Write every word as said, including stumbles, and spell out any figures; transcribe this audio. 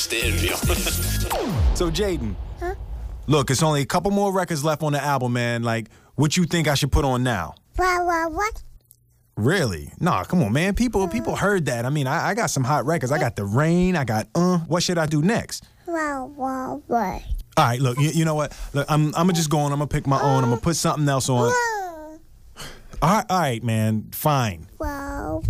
Stereo. So, Jaden. Huh? Look, it's only a couple more records left on the album, man. Like, what you think I should put on now? What, what, what? Really? Nah, come on, man. People people heard that. I mean, I, I got some hot records. I got The Rain. I got, uh, what should I do next? What, what, what? All right, look, you, you know what? Look, I'm, I'm going to just go on. I'm going to pick my own. I'm going to put something else on. All right, all right, man. Fine. Wow.